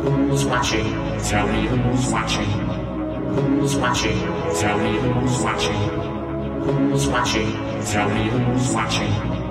Who's watching? Tell me who's watching. Who's watching? Tell me who's watching. Who's watching? Tell me who's watching.